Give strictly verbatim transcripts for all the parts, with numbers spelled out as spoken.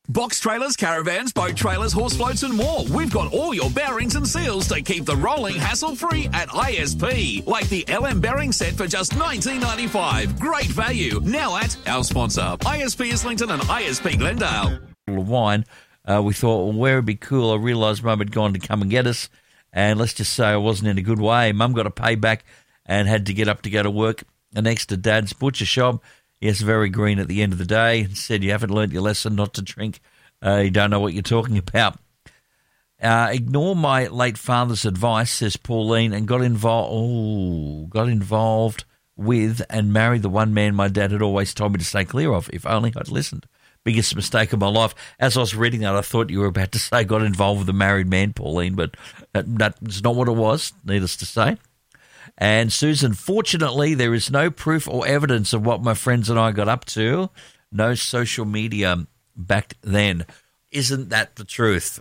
Box trailers, caravans, boat trailers, horse floats and more. We've got all your bearings and seals to keep the rolling hassle-free at I S P. Like the L M bearing set for just nineteen ninety-five. Great value. Now at our sponsor, I S P Islington and I S P Glendale. Of wine, uh, we thought, well, where it'd be cool. I realised Mum had gone to come and get us, and let's just say I wasn't in a good way. Mum got a payback and had to get up to go to work next to Dad's butcher shop. Yes, very green at the end of the day, and said you haven't learnt your lesson not to drink. Uh, you don't know what you're talking about. Uh, ignore my late father's advice, says Pauline, and got involved. Oh, got involved with and married the one man my dad had always told me to stay clear of. If only I'd listened. Biggest mistake of my life. As I was reading that, I thought you were about to say got involved with a married man, Pauline, but that, that's not what it was, needless to say. And Susan, fortunately, there is no proof or evidence of what my friends and I got up to. No social media back then. Isn't that the truth?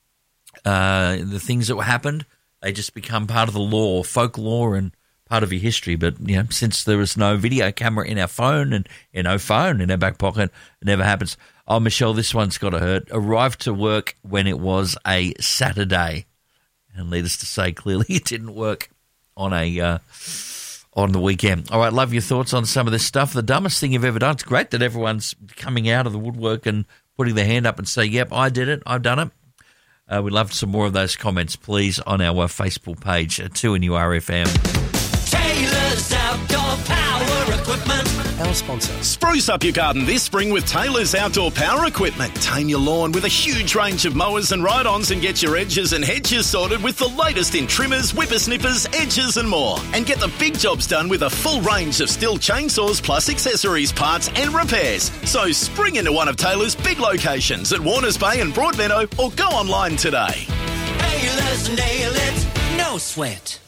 Uh, the things that happened, they just become part of the law, folklore, and part of your history. But you know, since there was no video camera in our phone and in no phone in our back pocket, it never happens. Oh, Michelle, this one's got to hurt. Arrived to work when it was a Saturday. And needless to say, clearly it didn't work on a uh, on the weekend. All right, love your thoughts on some of this stuff. The dumbest thing you've ever done. It's great that everyone's coming out of the woodwork and putting their hand up and say, yep, I did it, I've done it. Uh, we'd love some more of those comments, please, on our Facebook page, uh, two N U R F M. Taylor's Outdoor Power Equipment. Our sponsor. Spruce up your garden this spring with Taylor's Outdoor Power Equipment. Tame your lawn with a huge range of mowers and ride-ons and get your edges and hedges sorted with the latest in trimmers, whippersnippers, edges and more. And get the big jobs done with a full range of Stihl chainsaws plus accessories, parts and repairs. So spring into one of Taylor's big locations at Warners Bay and Broadmeadow or go online today. Taylor's nail it, no sweat.